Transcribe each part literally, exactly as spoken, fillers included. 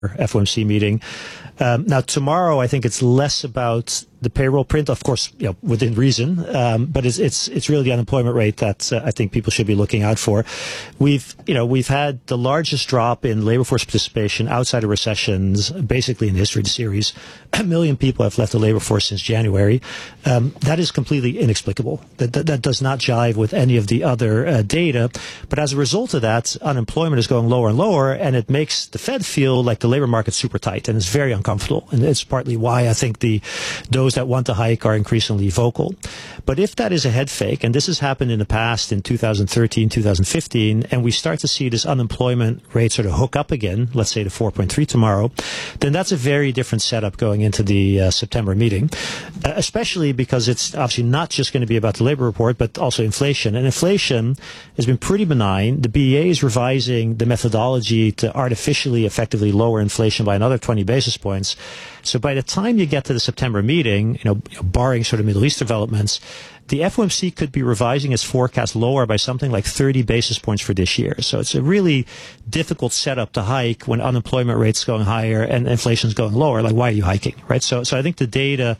F O M C meeting. Um, now, tomorrow, I think it's less about the payroll print, of course, you know, within reason, um, but it's, it's it's really the unemployment rate that uh, I think people should be looking out for. We've you know we've had the largest drop in labor force participation outside of recessions, basically in the history of the series. A million people have left the labor force since January. Um, that is completely inexplicable. That, that that does not jive with any of the other uh, data. But as a result of that, unemployment is going lower and lower, and it makes the Fed feel like the labor market's super tight, and it's very uncomfortable. And it's partly why I think the those that want to hike are increasingly vocal. But if that is a head fake, and this has happened in the past in two thousand thirteen, two thousand fifteen, and we start to see this unemployment rate sort of hook up again, let's say to four point three tomorrow, then that's a very different setup going into the uh, September meeting, uh, especially because it's obviously not just going to be about the labor report, but also inflation. And inflation has been pretty benign. The B E A is revising the methodology to artificially effectively lower inflation by another twenty basis points. So by the time you get to the September meeting, you know, barring sort of Middle East developments, the F O M C could be revising its forecast lower by something like thirty basis points for this year. So it's a really difficult setup to hike when unemployment rate's going higher and inflation's going lower. Like, why are you hiking, right? So, so I think the data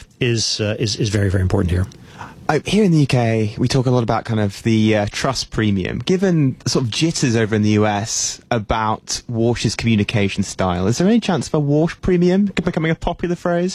is uh, is is very, very important here. Uh, here in the U K, we talk a lot about kind of the uh, trust premium. Given the sort of jitters over in the U S about Warsh's communication style, is there any chance of a Warsh premium becoming a popular phrase?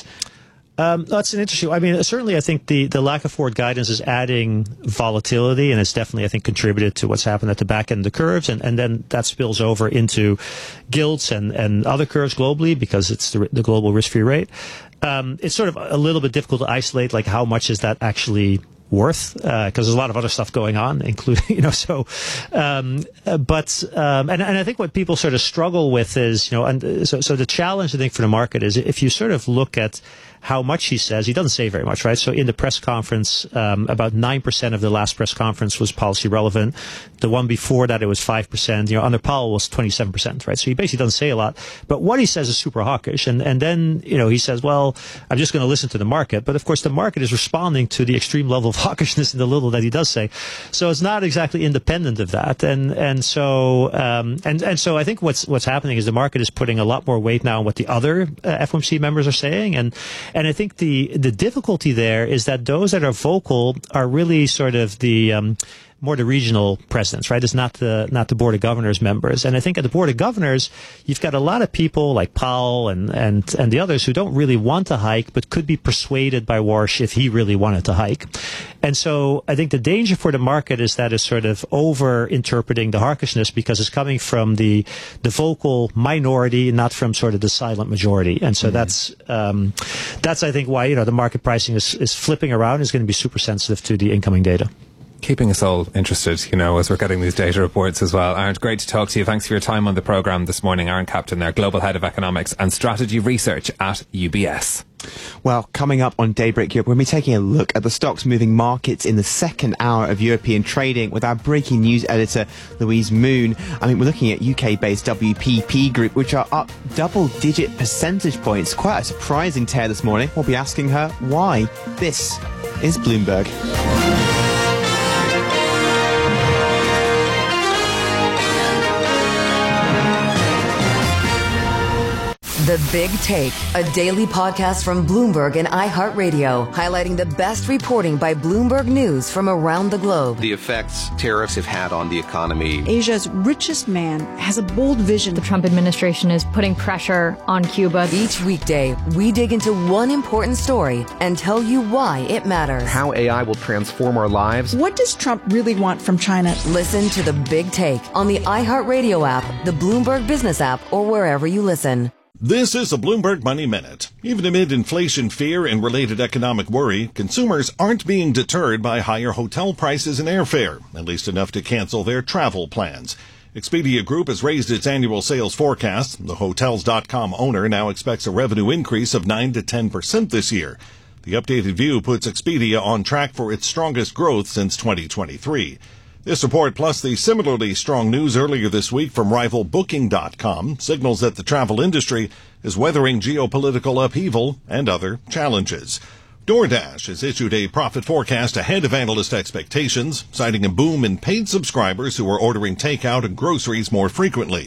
Um, that's an interesting. I mean, certainly, I think the, the lack of forward guidance is adding volatility, and it's definitely, I think, contributed to what's happened at the back end of the curves, and, and then that spills over into gilts and, and other curves globally because it's the, the global risk-free rate. Um, it's sort of a little bit difficult to isolate, like how much is that actually worth, because uh, there's a lot of other stuff going on, including, you know, so, um, uh, but, um, and, and I think what people sort of struggle with is, you know, and so, so the challenge, I think, for the market is if you sort of look at how much he says, he doesn't say very much, right? So in the press conference, um, about nine percent of the last press conference was policy relevant. The one before that, it was five percent. You know, under Powell was twenty-seven percent, right? So he basically doesn't say a lot. But what he says is super hawkish. And, and then, you know, he says, well, I'm just going to listen to the market. But of course, the market is responding to the extreme level of hawkishness in the little that he does say. So it's not exactly independent of that. And, and so, um, and, and so I think what's, what's happening is the market is putting a lot more weight now on what the other uh, F O M C members are saying. And, And I think the the difficulty there is that those that are vocal are really sort of the um, more the regional presidents, right? It's not the not the Board of Governors members. And I think at the Board of Governors, you've got a lot of people like Powell and and and the others who don't really want to hike, but could be persuaded by Warsh if he really wanted to hike. And so I think the danger for the market is that it's sort of over interpreting the hawkishness because it's coming from the the vocal minority, not from sort of the silent majority. And so mm-hmm. that's um, that's I think why, you know, the market pricing is is flipping around, is going to be super sensitive to the incoming data. Keeping us all interested, you know, as we're getting these data reports as well. Arend, great to talk to you. Thanks for your time on the programme this morning. Arend Kaplan there, Global Head of Economics and Strategy Research at U B S. Well, coming up on Daybreak Europe, we'll be taking a look at the stocks moving markets in the second hour of European trading with our breaking news editor, Louise Moon. I mean, we're looking at U K-based W P P Group, which are up double-digit percentage points. Quite a surprising tear this morning. We'll be asking her why. This is Bloomberg. The Big Take, a daily podcast from Bloomberg and iHeartRadio, highlighting the best reporting by Bloomberg News from around the globe. The effects tariffs have had on the economy. Asia's richest man has a bold vision. The Trump administration is putting pressure on Cuba. Each weekday, we dig into one important story and tell you why it matters. How A I will transform our lives. What does Trump really want from China? Listen to The Big Take on the iHeartRadio app, the Bloomberg Business app, or wherever you listen. This is a Bloomberg Money Minute. Even amid inflation fear and related economic worry, consumers aren't being deterred by higher hotel prices and airfare, at least enough to cancel their travel plans. Expedia Group has raised its annual sales forecast. The Hotels dot com owner now expects a revenue increase of nine to ten percent this year. The updated view puts Expedia on track for its strongest growth since twenty twenty-three. This report, plus the similarly strong news earlier this week from rival Booking dot com, signals that the travel industry is weathering geopolitical upheaval and other challenges. DoorDash has issued a profit forecast ahead of analyst expectations, citing a boom in paid subscribers who are ordering takeout and groceries more frequently.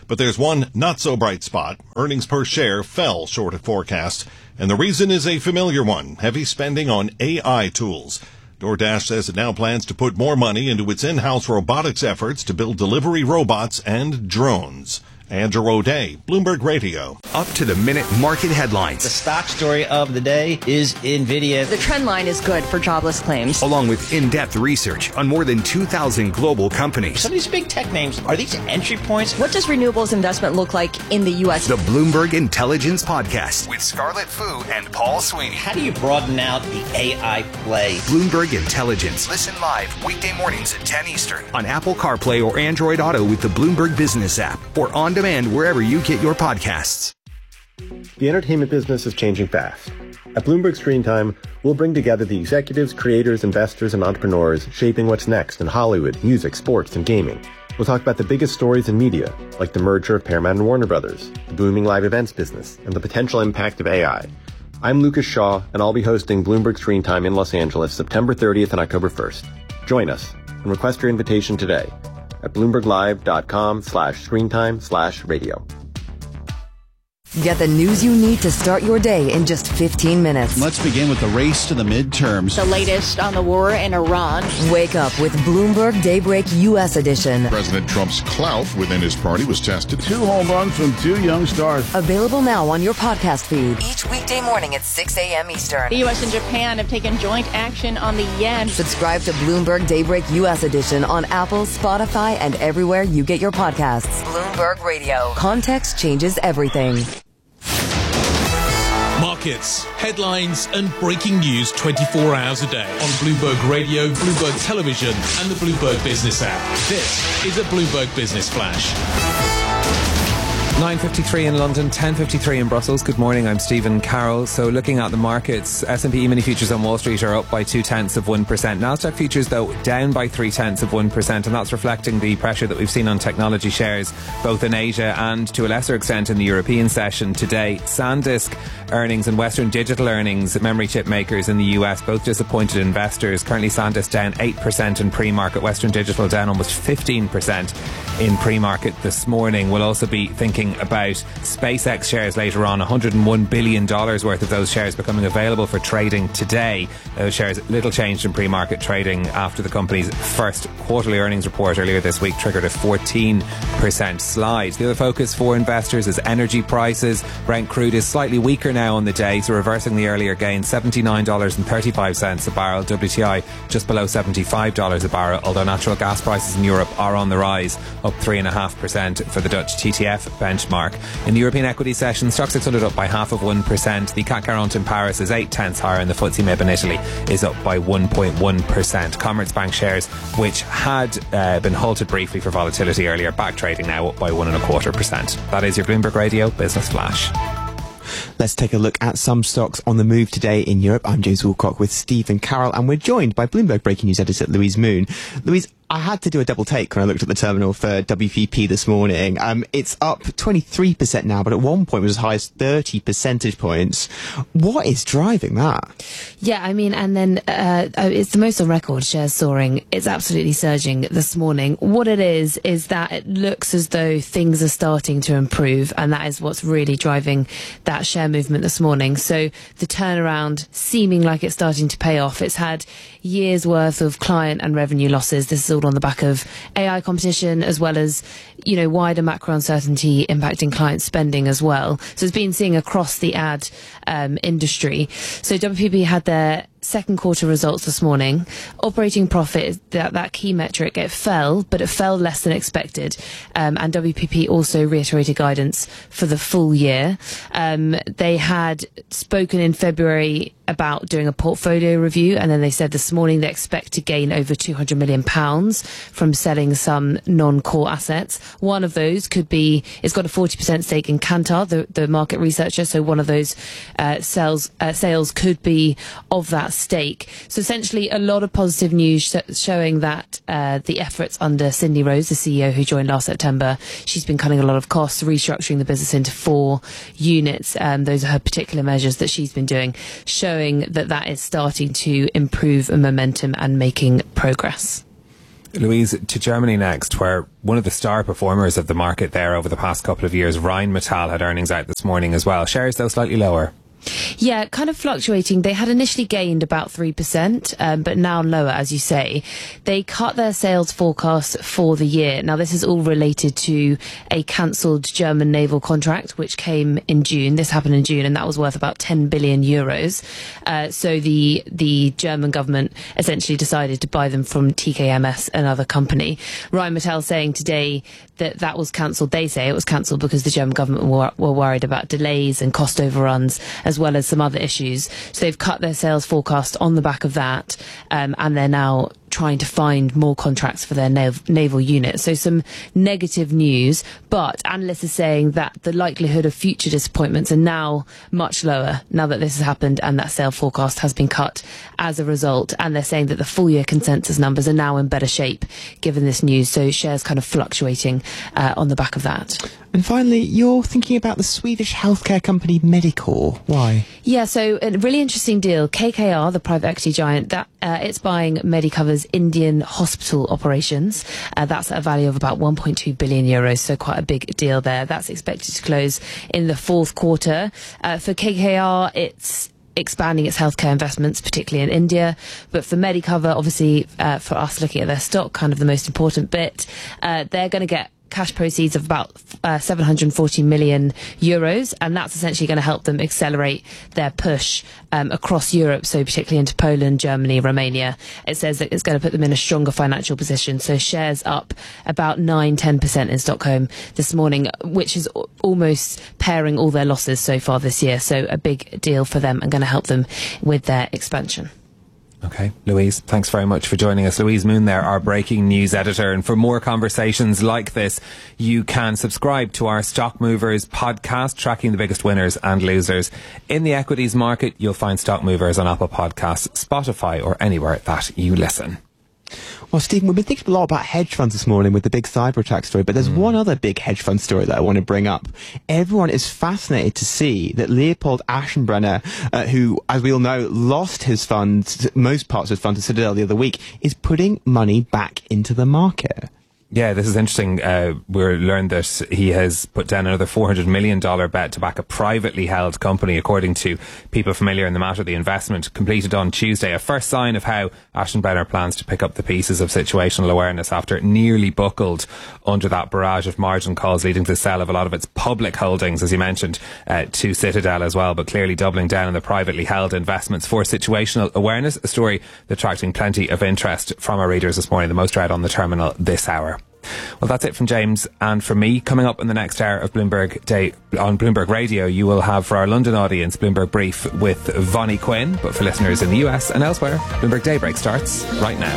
But there's one not-so-bright spot. Earnings per share fell short of forecasts, and the reason is a familiar one, heavy spending on A I tools. DoorDash says it now plans to put more money into its in-house robotics efforts to build delivery robots and drones. Andrew O'Day, Bloomberg Radio. Up to the minute market headlines. The stock story of the day is NVIDIA. The trend line is good for jobless claims. Along with in-depth research on more than two thousand global companies. Some of these big tech names, are these entry points? What does renewables investment look like in the U S? The Bloomberg Intelligence Podcast with Scarlett Fu and Paul Sweeney. How do you broaden out the A I play? Bloomberg Intelligence. Listen live weekday mornings at ten Eastern on Apple CarPlay or Android Auto with the Bloomberg Business app or on demand wherever you get your podcasts. The entertainment business is changing fast. At Bloomberg Screen Time, we'll bring together the executives, creators, investors, and entrepreneurs shaping what's next in Hollywood, music, sports, and gaming. We'll talk about the biggest stories in media, like the merger of Paramount and Warner Brothers, the booming live events business, and the potential impact of A I. I'm Lucas Shaw, and I'll be hosting Bloomberg Screen Time in Los Angeles September thirtieth and October first. Join us and request your invitation today at bloomberglive.com slash screentime slash radio. Get the news you need to start your day in just fifteen minutes. Let's begin with the race to the midterms. The latest on the war in Iran. Wake up with Bloomberg Daybreak U S edition. President Trump's clout within his party was tested. Two home runs from two young stars. Available now on your podcast feed. Each weekday morning at six a.m. Eastern. The U S and Japan have taken joint action on the yen. Subscribe to Bloomberg Daybreak U S edition on Apple, Spotify, and everywhere you get your podcasts. Bloomberg Radio. Context changes everything. Markets, headlines, and breaking news twenty-four hours a day on Bloomberg Radio, Bloomberg Television, and the Bloomberg Business app. This is a Bloomberg Business Flash. nine fifty-three in London, ten fifty-three in Brussels. Good morning, I'm Stephen Carroll. So looking at the markets, S and P E-mini futures on Wall Street are up by two-tenths of one percent. Nasdaq futures, though, down by three-tenths of one percent, and that's reflecting the pressure that we've seen on technology shares, both in Asia and, to a lesser extent, in the European session today. SanDisk earnings and Western Digital earnings, memory chip makers in the U S, both disappointed investors. Currently, SanDisk down eight percent in pre-market. Western Digital down almost fifteen percent in pre-market this morning. We'll also be thinking about SpaceX shares later on. one hundred one billion dollars worth of those shares becoming available for trading today. Those shares little changed in pre-market trading after the company's first quarterly earnings report earlier this week triggered a fourteen percent slide. The other focus for investors is energy prices. Brent crude is slightly weaker now on the day, so reversing the earlier gain, seventy-nine dollars and thirty-five cents a barrel. W T I just below seventy-five dollars a barrel, although natural gas prices in Europe are on the rise, up three point five percent for the Dutch T T F benchmark. In the European equity session, Stoxx six hundred up by half of one percent. The C A C quarante in Paris is eight tenths higher, and the F T S E M I B in Italy is up by one point one percent. Commerzbank shares, which had uh, been halted briefly for volatility earlier, back trading now up by one and a quarter percent. That is your Bloomberg Radio Business Flash. Let's take a look at some stocks on the move today in Europe. I'm James Woolcock with Stephen Carroll, and we're joined by Bloomberg Breaking News editor Louise Moon. Louise, I had to do a double take when I looked at the terminal for W P P this morning. Um, it's up twenty-three percent now, but at one point was as high as thirty percentage points. What is driving that? Yeah, I mean, and then uh, it's the most on record, shares soaring. It's absolutely surging this morning. What it is, is that it looks as though things are starting to improve, and that is what's really driving that share movement this morning. So the turnaround seeming like it's starting to pay off. It's had years worth of client and revenue losses. This is all on the back of A I competition, as well as, you know, wider macro uncertainty impacting client spending as well. So it's been seeing across the ad um, industry. So W P P had their second quarter results this morning. Operating profit, that, that key metric, it fell, but it fell less than expected. Um, and W P P also reiterated guidance for the full year. Um, they had spoken in February about doing a portfolio review, and then they said this morning they expect to gain over two hundred million pounds from selling some non-core assets. One of those could be, it's got a forty percent stake in Kantar, the, the market researcher, so one of those uh, sales, uh, sales could be of that stake. So essentially a lot of positive news sh- showing that uh, the efforts under Cindy Rose, the C E O who joined last September, she's been cutting a lot of costs, restructuring the business into four units. Um, those are her particular measures that she's been doing, showing that that is starting to improve momentum and making progress. Louise, to Germany next, where one of the star performers of the market there over the past couple of years, Rheinmetall, had earnings out this morning as well. Shares, though, slightly lower. Yeah, kind of fluctuating. They had initially gained about three percent, um, but now lower, as you say. They cut their sales forecast for the year. Now, this is all related to a cancelled German naval contract, which came in June. This happened in June, and that was worth about ten billion euros. Uh, so the the German government essentially decided to buy them from T K M S, another company. Rheinmetall saying today that that was cancelled. They say it was cancelled because the German government were, were worried about delays and cost overruns, as well as some other issues. So they've cut their sales forecast on the back of that, um, and they're now trying to find more contracts for their nav- naval unit. So some negative news, but analysts are saying that the likelihood of future disappointments are now much lower now that this has happened and that sale forecast has been cut as a result. And they're saying that the full year consensus numbers are now in better shape given this news. So shares kind of fluctuating uh, on the back of that. And finally, you're thinking about the Swedish healthcare company Medicor. Why? Yeah, so a really interesting deal. K K R, the private equity giant, that uh, it's buying Medicover's Indian hospital operations. Uh, that's at a value of about one point two billion euros, so quite a big deal there. That's expected to close in the fourth quarter. Uh, for K K R, it's expanding its healthcare investments, particularly in India. But for Medicover, obviously, uh, for us looking at their stock, kind of the most important bit, uh, they're going to get cash proceeds of about uh, seven hundred forty million euros, and that's essentially going to help them accelerate their push um, across Europe, so particularly into Poland, Germany, Romania. It says that it's going to put them in a stronger financial position. So shares up about nine to ten percent in Stockholm this morning, which is almost pairing all their losses so far this year. So a big deal for them and going to help them with their expansion. Okay, Louise, thanks very much for joining us. Louise Moon there, our breaking news editor. And for more conversations like this, you can subscribe to our Stock Movers podcast, tracking the biggest winners and losers in the equities market. You'll find Stock Movers on Apple Podcasts, Spotify, or anywhere that you listen. Well, Stephen, we've been thinking a lot about hedge funds this morning with the big cyber attack story, but there's mm. one other big hedge fund story that I want to bring up. Everyone is fascinated to see that Leopold Aschenbrenner, uh, who, as we all know, lost his funds, most parts of his fund to Citadel the other week, is putting money back into the market. Yeah, this is interesting. Uh, we learned that he has put down another four hundred million dollars bet to back a privately held company, according to people familiar in the matter. The investment completed on Tuesday, a first sign of how Aschenbrenner plans to pick up the pieces of situational awareness after it nearly buckled under that barrage of margin calls, leading to the sale of a lot of its public holdings, as you mentioned, uh, to Citadel as well, but clearly doubling down on the privately held investments for situational awareness, a story that's attracting plenty of interest from our readers this morning, the most read on the terminal this hour. Well, that's it from James and from me. Coming up in the next hour of Bloomberg Day on Bloomberg Radio, you will have for our London audience Bloomberg Brief with Vonnie Quinn, but for listeners in the U S and elsewhere, Bloomberg Daybreak starts right now.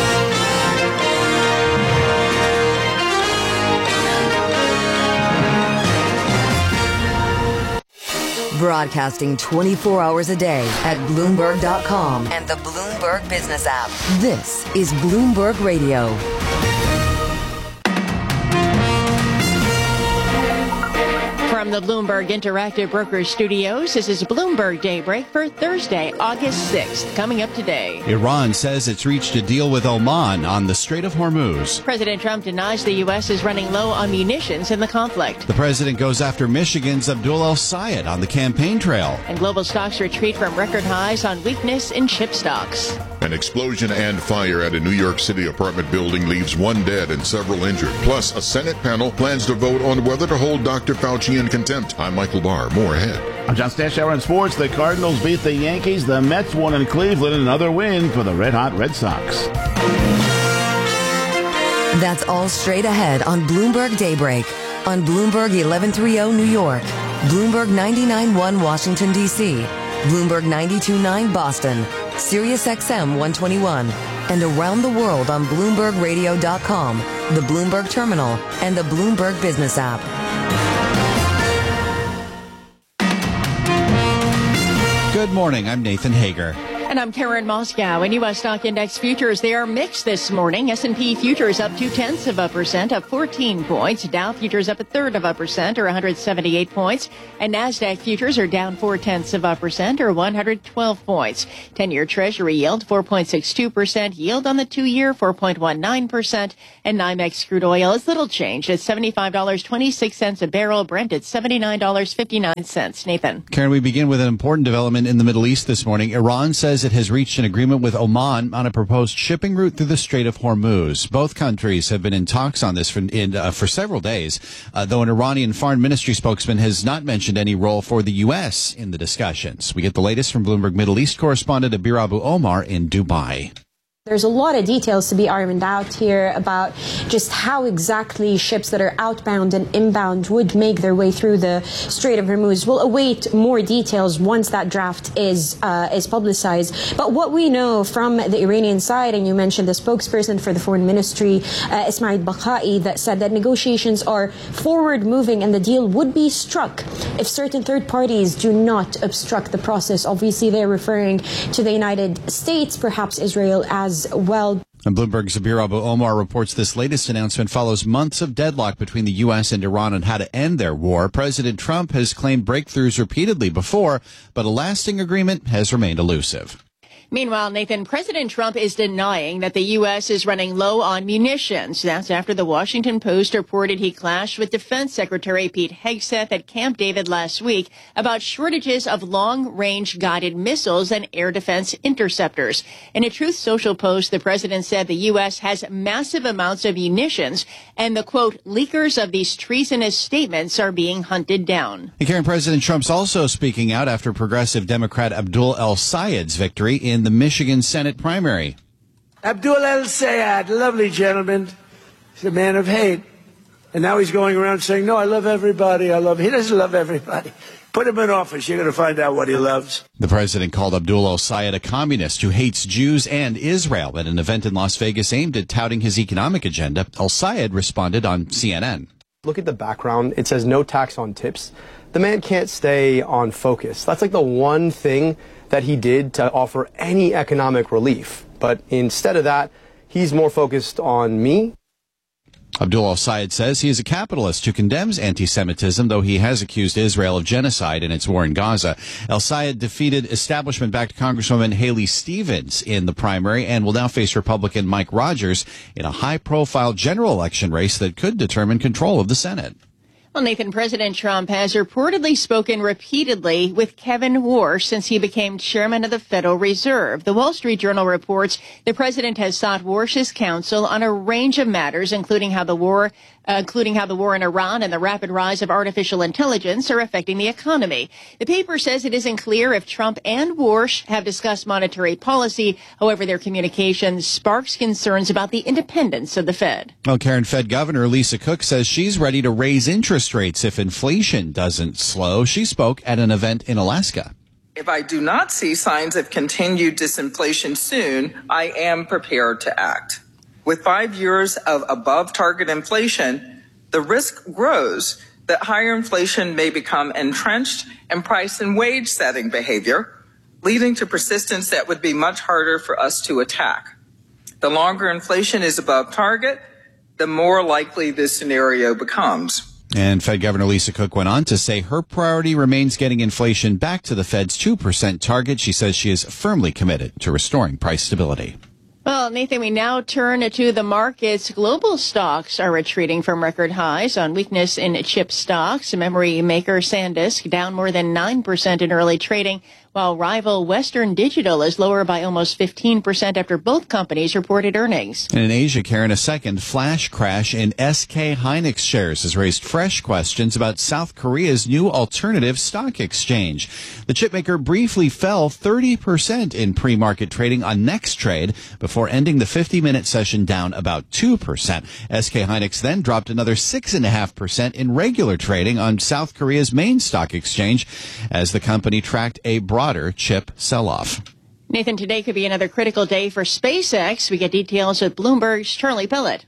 Broadcasting twenty-four hours a day at Bloomberg dot com and the Bloomberg Business app. This is Bloomberg Radio. From the Bloomberg Interactive Brokers Studios, this is Bloomberg Daybreak for Thursday, August sixth. Coming up today, Iran says it's reached a deal with Oman on the Strait of Hormuz. President Trump denies the U S is running low on munitions in the conflict. The president goes after Michigan's Abdul El-Sayed on the campaign trail. And global stocks retreat from record highs on weakness in chip stocks. An explosion and fire at a New York City apartment building leaves one dead and several injured. Plus, a Senate panel plans to vote on whether to hold Doctor Fauci in contempt. I'm Michael Barr. More ahead. I'm John Stashower in sports. The Cardinals beat the Yankees. The Mets won in Cleveland. Another win for the red-hot Red Sox. That's all straight ahead on Bloomberg Daybreak. On Bloomberg eleven thirty New York, Bloomberg ninety-nine point one Washington, D C, Bloomberg ninety-two point nine Boston, Sirius X M one twenty-one, and around the world on Bloomberg Radio dot com, the Bloomberg Terminal, and the Bloomberg Business app. Good morning. I'm Nathan Hager. And I'm Karen Moscow. In U S stock index futures, they are mixed this morning. S and P futures up two tenths of a percent, up fourteen points. Dow futures up a third of a percent, or one hundred seventy-eight points. And NASDAQ futures are down four tenths of a percent, or one hundred twelve points. ten-year Treasury yield four point six two percent. Yield on the two-year four point one nine percent. And NYMEX crude oil is little changed at seventy-five dollars and twenty-six cents a barrel. Brent at seventy-nine dollars and fifty-nine cents. Nathan. Karen, we begin with an important development in the Middle East this morning. Iran says it has reached an agreement with Oman on a proposed shipping route through the Strait of Hormuz. Both countries have been in talks on this for, in, uh, for several days, uh, though an Iranian foreign ministry spokesman has not mentioned any role for the U S in the discussions. We get the latest from Bloomberg Middle East correspondent Abir Abu Omar in Dubai. There's a lot of details to be ironed out here about just how exactly ships that are outbound and inbound would make their way through the Strait of Hormuz. We'll await more details once that draft is uh, is publicized. But what we know from the Iranian side, and you mentioned the spokesperson for the foreign ministry, uh, Ismail Bakai, that said that negotiations are forward moving and the deal would be struck if certain third parties do not obstruct the process. Obviously, they're referring to the United States, perhaps Israel as well. And Bloomberg's Abir Abu Omar reports this latest announcement follows months of deadlock between the U S and Iran on how to end their war. President Trump has claimed breakthroughs repeatedly before, but a lasting agreement has remained elusive. Meanwhile, Nathan, President Trump is denying that the U S is running low on munitions. That's after the Washington Post reported he clashed with Defense Secretary Pete Hegseth at Camp David last week about shortages of long-range guided missiles and air defense interceptors. In a Truth Social post, the president said the U S has massive amounts of munitions and the, quote, leakers of these treasonous statements are being hunted down. And Karen, President Trump's also speaking out after progressive Democrat Abdul El-Sayed's victory in the Michigan Senate primary. Abdul El-Sayed, lovely gentleman. He's a man of hate. And now he's going around saying, no, I love everybody. I love, he doesn't love everybody. Put him in office. You're going to find out what he loves. The president called Abdul El-Sayed a communist who hates Jews and Israel at an event in Las Vegas aimed at touting his economic agenda. El-Sayed responded on C N N. Look at the background. It says no tax on tips. The man can't stay on focus. That's like the one thing that he did to offer any economic relief. But instead of that, he's more focused on me. Abdul El-Sayed says he is a capitalist who condemns anti-Semitism, though he has accused Israel of genocide in its war in Gaza. El-Sayed defeated establishment-backed Congresswoman Haley Stevens in the primary and will now face Republican Mike Rogers in a high-profile general election race that could determine control of the Senate. Well, Nathan, President Trump has reportedly spoken repeatedly with Kevin Warsh since he became chairman of the Federal Reserve. The Wall Street Journal reports the president has sought Warsh's counsel on a range of matters, including how the war, uh, including how the war in Iran and the rapid rise of artificial intelligence are affecting the economy. The paper says it isn't clear if Trump and Warsh have discussed monetary policy. However, their communication sparks concerns about the independence of the Fed. Well, Karen, Fed Governor Lisa Cook says she's ready to raise interest rates if inflation doesn't slow. She spoke at an event in Alaska. If I do not see signs of continued disinflation soon, I am prepared to act. With five years of above target inflation, the risk grows that higher inflation may become entrenched in price and wage setting behavior, leading to persistence that would be much harder for us to attack. The longer inflation is above target, the more likely this scenario becomes. And Fed Governor Lisa Cook went on to say her priority remains getting inflation back to the Fed's two percent target. She says she is firmly committed to restoring price stability. Well, Nathan, we now turn to the markets. Global stocks are retreating from record highs on weakness in chip stocks. Memory maker SanDisk down more than nine percent in early trading, while rival Western Digital is lower by almost fifteen percent after both companies reported earnings. And in Asia, Karen, a second flash crash in S K Hynix shares has raised fresh questions about South Korea's new alternative stock exchange. The chipmaker briefly fell thirty percent in pre-market trading on NextTrade before ending the fifty-minute session down about two percent. S K Hynix then dropped another six point five percent in regular trading on South Korea's main stock exchange as the company tracked a broad chip sell-off. Nathan, today could be another critical day for SpaceX. We get details with Bloomberg's Charlie Pellett.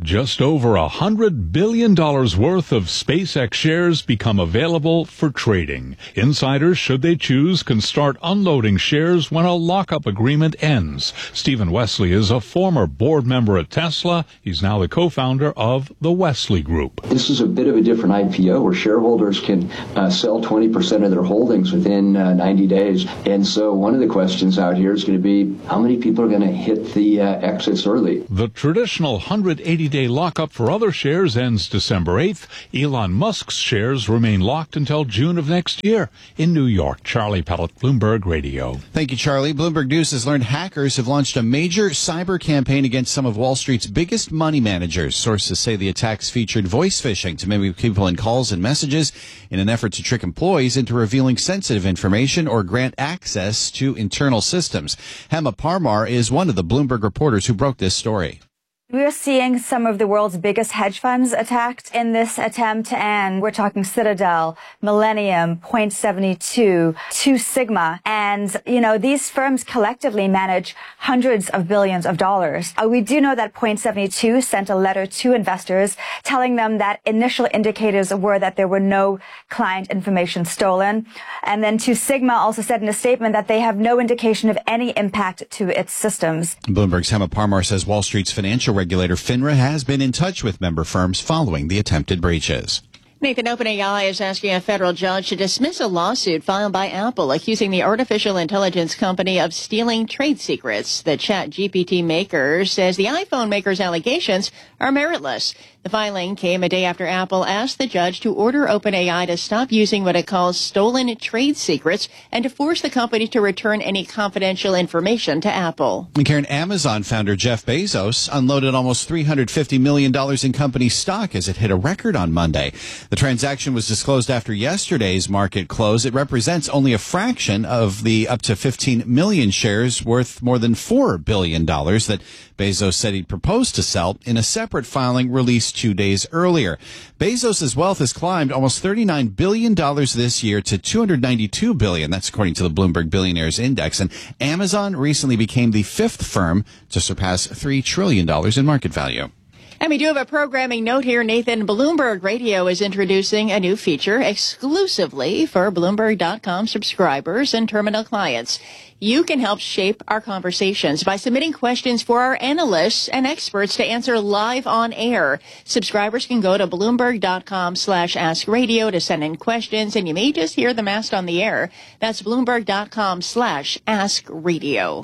Just over a hundred billion dollars worth of SpaceX shares become available for trading. Insiders, should they choose, can start unloading shares when a lockup agreement ends. Stephen Wesley is a former board member at Tesla. He's now the co-founder of the Wesley Group. This is a bit of a different I P O where shareholders can uh, sell twenty percent of their holdings within uh, ninety days. And so one of the questions out here is going to be, how many people are going to hit the uh, exits early? The traditional one hundred eighty day lockup for other shares ends December eighth. Elon Musk's shares remain locked until June of next year. In New York, Charlie Pellet, Bloomberg Radio. Thank you, Charlie. Bloomberg News has learned hackers have launched a major cyber campaign against some of Wall Street's biggest money managers. Sources say the attacks featured voice phishing to mimic people in calls and messages in an effort to trick employees into revealing sensitive information or grant access to internal systems. Hema Parmar is one of the Bloomberg reporters who broke this story. We are seeing some of the world's biggest hedge funds attacked in this attempt, and we're talking Citadel, Millennium, Point seventy-two, Two Sigma, and, you know, these firms collectively manage hundreds of billions of dollars. Uh, we do know that Point seventy-two sent a letter to investors telling them that initial indicators were that there were no client information stolen. And then Two Sigma also said in a statement that they have no indication of any impact to its systems. Bloomberg's Hema Parmar says Wall Street's financial regulator FINRA has been in touch with member firms following the attempted breaches. Nathan, OpenAI is asking a federal judge to dismiss a lawsuit filed by Apple accusing the artificial intelligence company of stealing trade secrets. The ChatGPT maker says the iPhone maker's allegations are meritless. The filing came a day after Apple asked the judge to order OpenAI to stop using what it calls stolen trade secrets and to force the company to return any confidential information to Apple. And Karen, Amazon founder Jeff Bezos unloaded almost three hundred fifty million dollars in company stock as it hit a record on Monday. The transaction was disclosed after yesterday's market close. It represents only a fraction of the up to fifteen million shares worth more than four billion dollars that Bezos said he'd proposed to sell in a separate filing released two days earlier. Bezos' wealth has climbed almost thirty-nine billion dollars this year to two hundred ninety-two billion dollars. That's according to the Bloomberg Billionaires Index. And Amazon recently became the fifth firm to surpass three trillion dollars in market value. And we do have a programming note here, Nathan. Bloomberg Radio is introducing a new feature exclusively for Bloomberg dot com subscribers and terminal clients. You can help shape our conversations by submitting questions for our analysts and experts to answer live on air. Subscribers can go to Bloomberg dot com slash ask radio to send in questions, and you may just hear them asked on the air. That's Bloomberg dot com slash ask radio.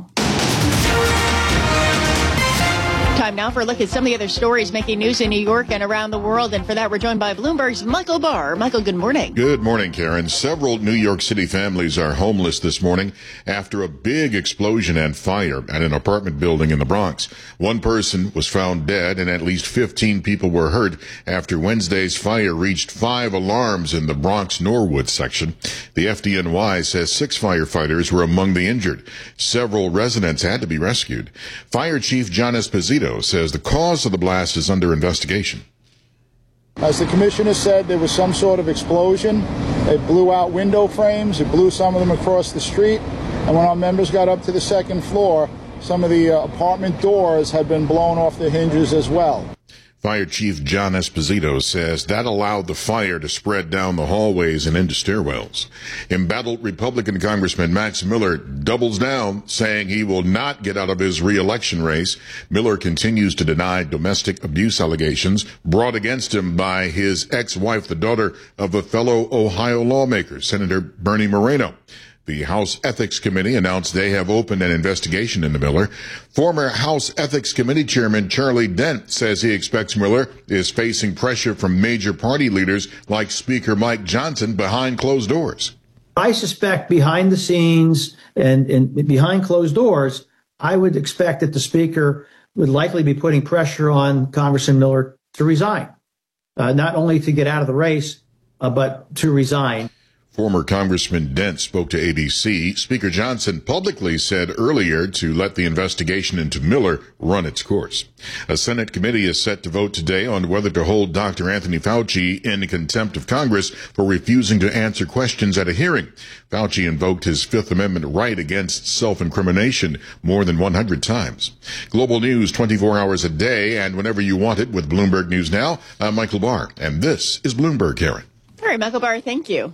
Time now for a look at some of the other stories making news in New York and around the world. And for that, we're joined by Bloomberg's Michael Barr. Michael, good morning. Good morning, Karen. Several New York City families are homeless this morning after a big explosion and fire at an apartment building in the Bronx. One person was found dead and at least fifteen people were hurt after Wednesday's fire reached five alarms in the Bronx Norwood section. The F D N Y says six firefighters were among the injured. Several residents had to be rescued. Fire Chief John Esposito says the cause of the blast is under investigation. As the commissioner said, there was some sort of explosion. It blew out window frames. It blew some of them across the street. And when our members got up to the second floor, some of the uh, apartment doors had been blown off the hinges as well. Fire Chief John Esposito says that allowed the fire to spread down the hallways and into stairwells. Embattled Republican Congressman Max Miller doubles down, saying he will not get out of his re-election race. Miller continues to deny domestic abuse allegations brought against him by his ex-wife, the daughter of a fellow Ohio lawmaker, Senator Bernie Moreno. The House Ethics Committee announced they have opened an investigation into Miller. Former House Ethics Committee Chairman Charlie Dent says he expects Miller is facing pressure from major party leaders like Speaker Mike Johnson behind closed doors. I suspect behind the scenes and, and behind closed doors, I would expect that the Speaker would likely be putting pressure on Congressman Miller to resign, uh, not only to get out of the race, uh, but to resign. Former Congressman Dent spoke to A B C. Speaker Johnson publicly said earlier to let the investigation into Miller run its course. A Senate committee is set to vote today on whether to hold Doctor Anthony Fauci in contempt of Congress for refusing to answer questions at a hearing. Fauci invoked his Fifth Amendment right against self-incrimination more than one hundred times. Global news twenty-four hours a day and whenever you want it with Bloomberg News Now. I'm Michael Barr, and this is Bloomberg, Karen. All right, Michael Barr, thank you.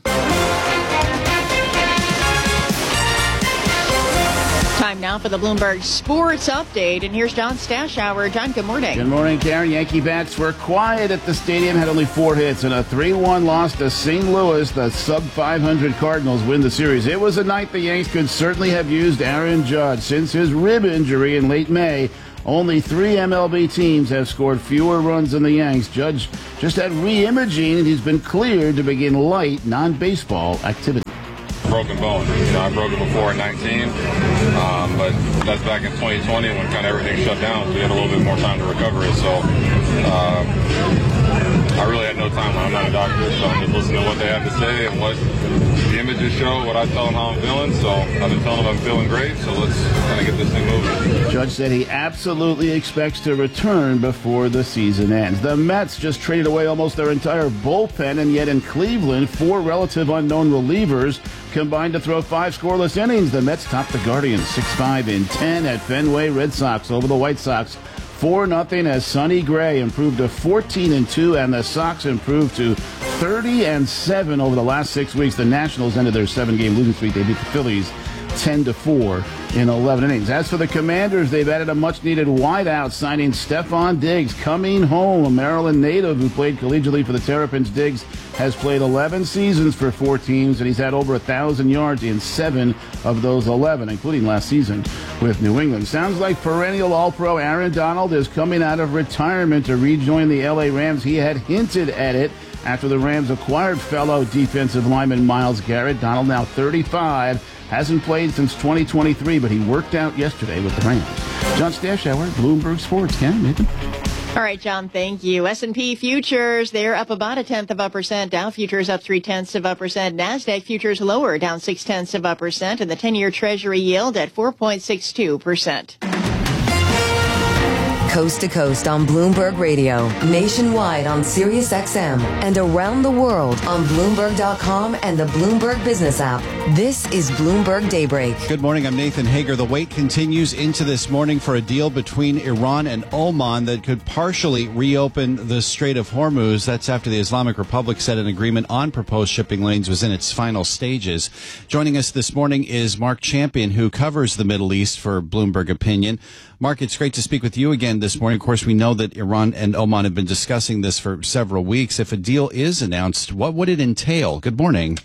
Time now for the Bloomberg Sports Update, and here's John Stashower. John, good morning. Good morning, Karen. Yankee bats were quiet at the stadium, had only four hits, and a three one loss to Saint Louis. The sub five hundred Cardinals win the series. It was a night the Yanks could certainly have used Aaron Judge. Since his rib injury in late May, only three M L B teams have scored fewer runs than the Yanks. Judge just had re-imaging, and he's been cleared to begin light non-baseball activity. Broken bone. You know, I broke it before in nineteen, um, but that's back in twenty twenty when kind of everything shut down. So we had a little bit more time to recover it. So uh, I really had no time. I'm not a doctor, so I'm just listening to what they have to say and what the images show, what I tell them how I'm feeling. So I've been telling them I'm feeling great. So let's kind of get this thing moving. Judge said he absolutely expects to return before the season ends. The Mets just traded away almost their entire bullpen, and yet in Cleveland, four relative unknown relievers combined to throw five scoreless innings. The Mets topped the Guardians six five in ten at Fenway. Red Sox over the White Sox four nothing as Sonny Gray improved to fourteen and two, and the Sox improved to thirty and seven over the last six weeks. The Nationals ended their seven-game losing streak. They beat the Phillies ten to four in eleven innings. As for the Commanders, they've added a much-needed wideout, signing Stephon Diggs, coming home, a Maryland native who played collegiately for the Terrapins. Diggs has played eleven seasons for four teams, and he's had over one thousand yards in seven of those eleven, including last season with New England. Sounds like perennial All-Pro Aaron Donald is coming out of retirement to rejoin the L A Rams. He had hinted at it after the Rams acquired fellow defensive lineman Myles Garrett. Donald, now thirty-five, hasn't played since twenty twenty-three, but he worked out yesterday with the Rams. John Stashower, Bloomberg Sports. Ken, Nathan? All right, John, thank you. S and P futures, they're up about a tenth of a percent. Dow futures up three tenths of a percent. NASDAQ futures lower, down six tenths of a percent. And the ten-year Treasury yield at four point six two percent. Coast to coast on Bloomberg Radio, nationwide on Sirius X M, and around the world on Bloomberg dot com and the Bloomberg Business app. This is Bloomberg Daybreak. Good morning, I'm Nathan Hager. The wait continues into this morning for a deal between Iran and Oman that could partially reopen the Strait of Hormuz. That's after the Islamic Republic said an agreement on proposed shipping lanes was in its final stages. Joining us this morning is Mark Champion, who covers the Middle East for Bloomberg Opinion. Mark, it's great to speak with you again this morning. Of course, we know that Iran and Oman have been discussing this for several weeks. If a deal is announced, what would it entail? Good morning.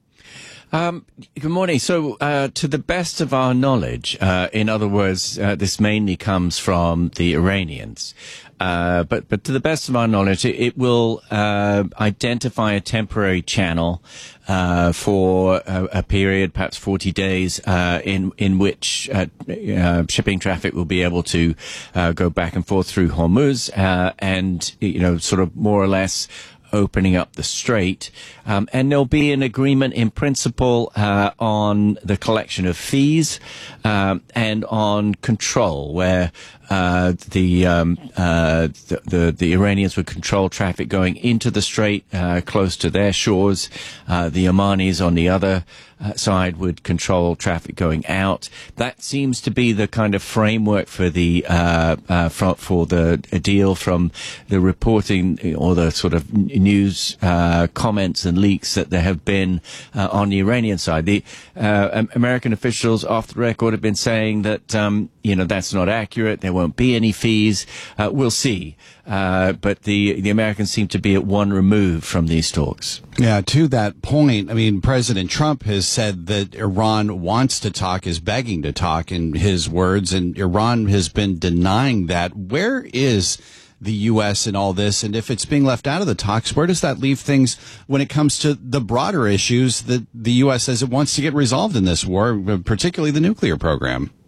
Um, good morning. So, uh, to the best of our knowledge, uh, in other words, uh, this mainly comes from the Iranians. Uh, but, but to the best of our knowledge, it, it will, uh, identify a temporary channel, uh, for a, a period, perhaps forty days, uh, in, in which, uh, uh, shipping traffic will be able to, uh, go back and forth through Hormuz, uh, and, you know, sort of more or less opening up the strait. Um, and there'll be an agreement in principle uh, on the collection of fees um, and on control, where uh, the, um, uh, the the the Iranians would control traffic going into the strait uh, close to their shores. Uh, the Omanis on the other uh, side would control traffic going out. That seems to be the kind of framework for the uh, uh, for, for the deal, from the reporting or the sort of news uh, comments and leaks that there have been uh, on the Iranian side. The uh, American officials off the record have been saying that um, you know that's not accurate. There won't be any fees. Uh, we'll see. Uh, but the the Americans seem to be at one remove from these talks. Yeah, to that point, I mean, President Trump has said that Iran wants to talk, is begging to talk, in his words, and Iran has been denying that. Where is the U S in all this? And if it's being left out of the talks, where does that leave things when it comes to the broader issues that the U S says it wants to get resolved in this war, particularly the nuclear program?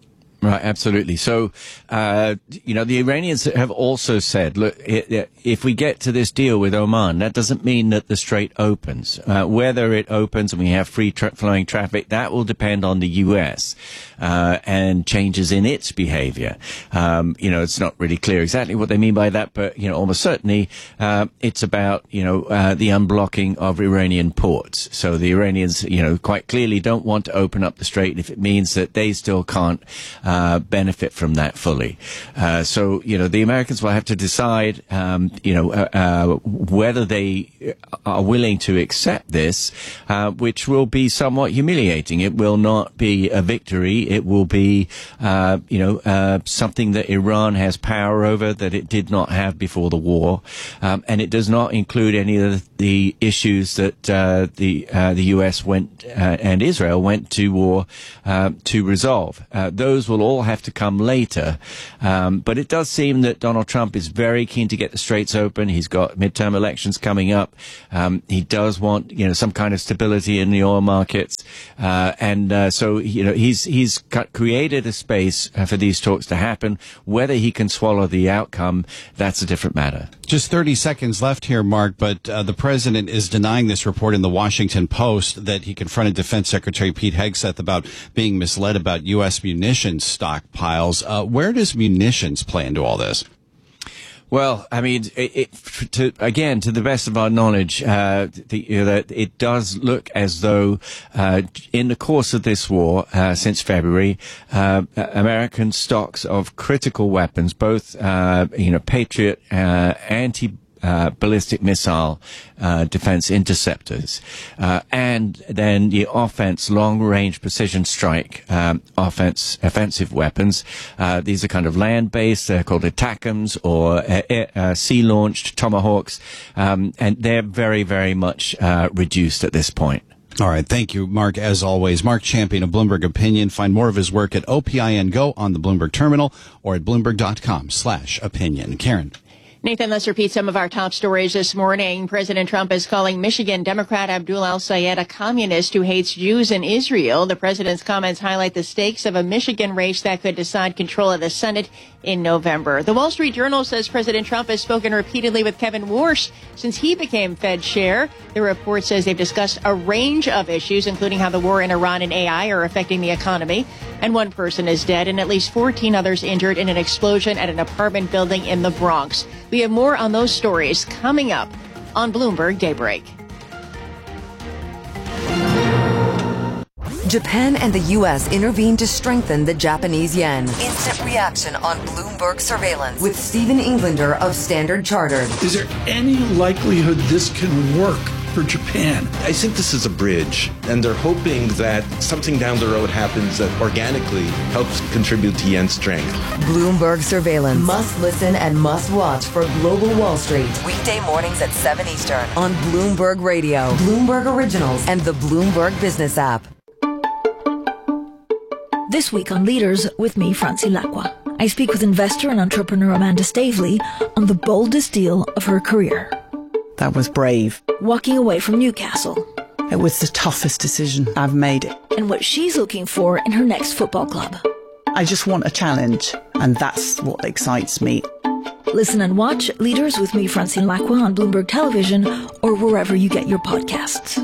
Right, absolutely. So, uh, you know, the Iranians have also said, look, if we get to this deal with Oman, that doesn't mean that the strait opens. Uh, whether it opens and we have free tra- flowing traffic, that will depend on the U S uh, and changes in its behavior. Um, you know, it's not really clear exactly what they mean by that, but, you know, almost certainly uh, it's about, you know, uh, the unblocking of Iranian ports. So the Iranians, you know, quite clearly don't want to open up the strait if it means that they still can't Uh, benefit from that fully. Uh, so, you know, the Americans will have to decide, um, you know, uh, uh, whether they are willing to accept this, uh, which will be somewhat humiliating. It will not be a victory. It will be, uh, you know, uh, something that Iran has power over that it did not have before the war. Um, and it does not include any of the issues that uh, the uh, the U S went uh, and Israel went to war uh, to resolve. Uh, those will all have to come later. Um, but it does seem that Donald Trump is very keen to get the straits open. He's got midterm elections coming up. Um, he does want, you know, some kind of stability in the oil markets. Uh, and uh, so, you know, he's he's created a space for these talks to happen. Whether he can swallow the outcome, that's a different matter. Just thirty seconds left here, Mark, but uh, the president is denying this report in the Washington Post that he confronted Defense Secretary Pete Hegseth about being misled about U S munitions stockpiles. Uh, where does munitions play into all this? Well, I mean, it, it, to, again, to the best of our knowledge, uh, the, you know, it does look as though uh, in the course of this war, uh, since February, uh, American stocks of critical weapons, both, uh, you know, Patriot, uh, anti Uh, ballistic missile uh, defense interceptors, uh, and then the offense, long-range precision strike um, offense, offensive weapons. Uh, these are kind of land-based. They're called ATACMS or uh, uh, sea-launched Tomahawks, um, and they're very, very much uh, reduced at this point. All right. Thank you, Mark, as always. Mark Champion of Bloomberg Opinion. Find more of his work at O P I N Go on the Bloomberg Terminal or at Bloomberg.com slash opinion. Karen. Nathan, let's repeat some of our top stories this morning. President Trump is calling Michigan Democrat Abdul al-Sayed a communist who hates Jews in Israel. The president's comments highlight the stakes of a Michigan race that could decide control of the Senate in November. The Wall Street Journal says President Trump has spoken repeatedly with Kevin Warsh since he became Fed chair. The report says they've discussed a range of issues, including how the war in Iran and A I are affecting the economy. And one person is dead and at least fourteen others injured in an explosion at an apartment building in the Bronx. We have more on those stories coming up on Bloomberg Daybreak. Japan and the U S intervened to strengthen the Japanese yen. Instant reaction on Bloomberg surveillance with Stephen Englander of Standard Chartered. Is there any likelihood this can work for Japan? I think this is a bridge, and they're hoping that something down the road happens that organically helps contribute to yen's strength. Bloomberg surveillance. Must listen and must watch for Global Wall Street. Weekday mornings at seven Eastern on Bloomberg Radio, Bloomberg Originals, and the Bloomberg Business app. This week on Leaders with me, Francine Lacqua. I speak with investor and entrepreneur Amanda Stavely on the boldest deal of her career. That was brave. Walking away from Newcastle. It was the toughest decision I've made. And what she's looking for in her next football club. I just want a challenge, and that's what excites me. Listen and watch Leaders with me, Francine Lacqua, on Bloomberg Television or wherever you get your podcasts.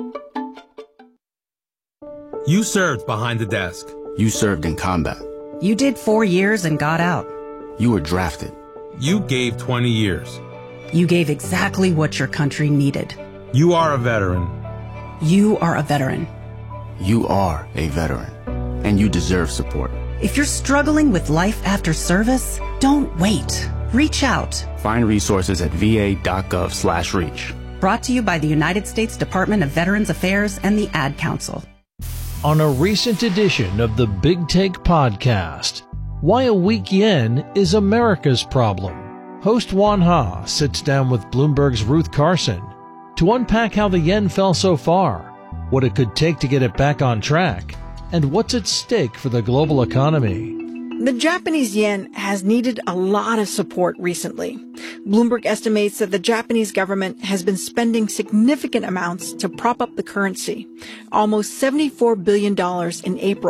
You served behind the desk. You served in combat. You did four years and got out. You were drafted. You gave twenty years. You gave exactly what your country needed. You are a veteran. You are a veteran. You are a veteran. And you deserve support. If you're struggling with life after service, don't wait. Reach out. Find resources at va.gov slash reach. Brought to you by the United States Department of Veterans Affairs and the Ad Council. On a recent edition of the Big Take podcast, why a weak yen is America's problem. Host Juan Ha sits down with Bloomberg's Ruth Carson to unpack how the yen fell so far, what it could take to get it back on track, and what's at stake for the global economy. The Japanese yen has needed a lot of support recently. Bloomberg estimates that the Japanese government has been spending significant amounts to prop up the currency, almost seventy-four billion dollars in April,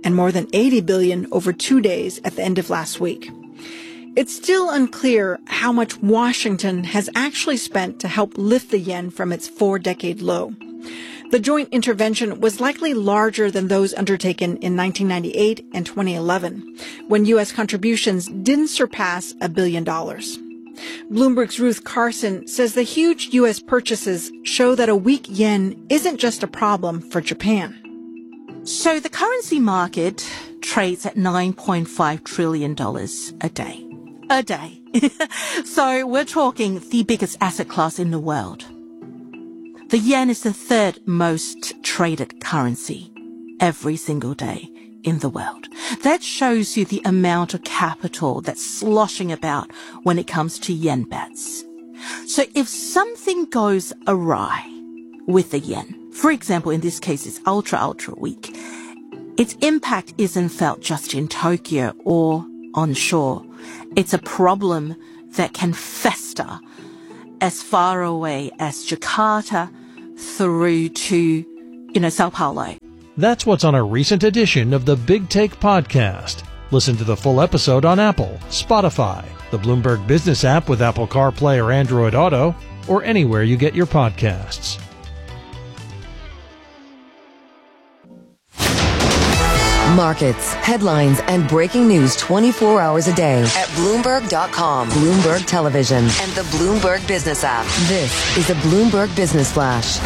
and more than eighty billion dollars over two days at the end of last week. It's still unclear how much Washington has actually spent to help lift the yen from its four-decade low. The joint intervention was likely larger than those undertaken in nineteen ninety-eight and twenty eleven, when U S contributions didn't surpass a billion dollars. Bloomberg's Ruth Carson says the huge U S purchases show that a weak yen isn't just a problem for Japan. So the currency market trades at nine point five trillion dollars a day. A day. So we're talking the biggest asset class in the world. The yen is the third most traded currency every single day in the world. That shows you the amount of capital that's sloshing about when it comes to yen bets. So if something goes awry with the yen, for example, in this case, it's ultra, ultra weak, its impact isn't felt just in Tokyo or onshore. It's a problem that can fester as far away as Jakarta through to, you know, Sao Paulo. That's what's on a recent edition of the Big Take podcast. Listen to the full episode on Apple, Spotify, the Bloomberg Business app with Apple CarPlay or Android Auto, or anywhere you get your podcasts. Markets, headlines, and breaking news twenty-four hours a day at Bloomberg dot com, Bloomberg Television, and the Bloomberg Business app. This is a Bloomberg Business Flash.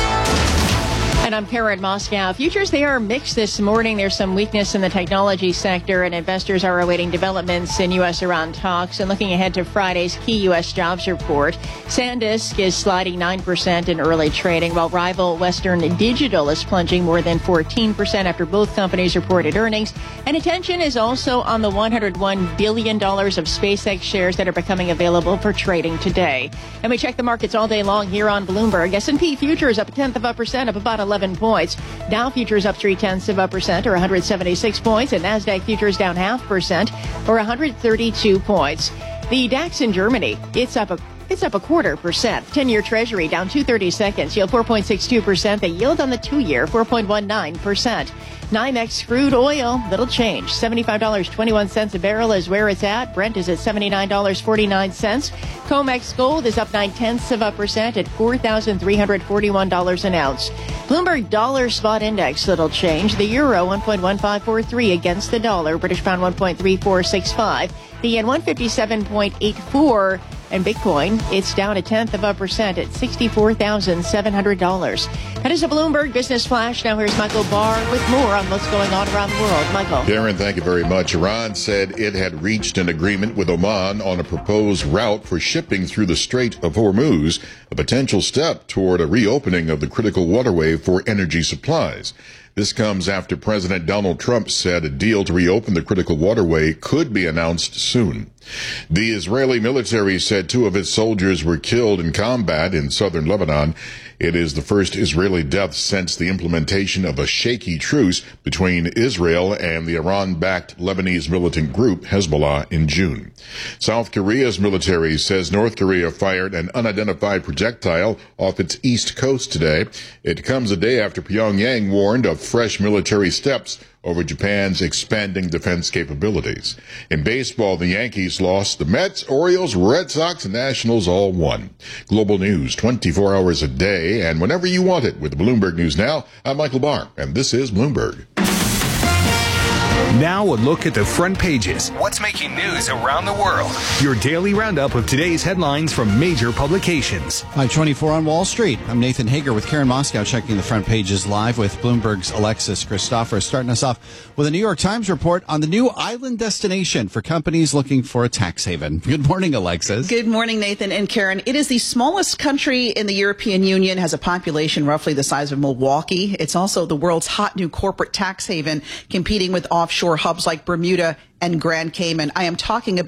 And I'm Karen Moscow. Futures, they are mixed this morning. There's some weakness in the technology sector, and investors are awaiting developments in U S Iran talks. And looking ahead to Friday's key U S jobs report, SanDisk is sliding nine percent in early trading, while rival Western Digital is plunging more than fourteen percent after both companies reported earnings. And attention is also on the one hundred one billion dollars of SpaceX shares that are becoming available for trading today. And we check the markets all day long here on Bloomberg. S and P futures up a tenth of a percent, up about eleven points. Dow futures up three tenths of a percent, or one hundred seventy-six points, and Nasdaq futures down half percent, or one hundred thirty-two points. The DAX in Germany, it's up a It's up a quarter percent. ten-year Treasury down two thirty-seconds, yield four point six two percent. The yield on the two-year, four point one nine percent. NYMEX crude oil, little change. seventy-five dollars and twenty-one cents a barrel is where it's at. Brent is at seventy-nine dollars and forty-nine cents. COMEX gold is up nine-tenths of a percent at four thousand three hundred forty-one dollars an ounce. Bloomberg dollar spot index, little change. The euro, one point one five four three against the dollar. British pound, one point three four six five. The yen, one fifty-seven point eight four. And Bitcoin, it's down a tenth of a percent at sixty-four thousand seven hundred dollars. That is a Bloomberg Business Flash. Now here's Michael Barr with more on what's going on around the world. Michael. Darren, thank you very much. Iran said it had reached an agreement with Oman on a proposed route for shipping through the Strait of Hormuz, a potential step toward a reopening of the critical waterway for energy supplies. This comes after President Donald Trump said a deal to reopen the critical waterway could be announced soon. The Israeli military said two of its soldiers were killed in combat in southern Lebanon. It is the first Israeli death since the implementation of a shaky truce between Israel and the Iran-backed Lebanese militant group Hezbollah in June. South Korea's military says North Korea fired an unidentified projectile off its east coast today. It comes a day after Pyongyang warned of fresh military steps over Japan's expanding defense capabilities. In baseball, the Yankees lost. The Mets, Orioles, Red Sox, and Nationals all won. Global news twenty-four hours a day and whenever you want it with Bloomberg News Now. I'm Michael Barr, and this is Bloomberg. Now a look at the front pages. What's making news around the world? Your daily roundup of today's headlines from major publications. five twenty-four on Wall Street. I'm Nathan Hager with Karen Moscow checking the front pages live with Bloomberg's Alexis Christoforous. Starting us off with a New York Times report on the new island destination for companies looking for a tax haven. Good morning, Alexis. Good morning, Nathan and Karen. It is the smallest country in the European Union, has a population roughly the size of Milwaukee. It's also the world's hot new corporate tax haven, competing with offshore hubs like Bermuda and Grand Cayman. I am talking about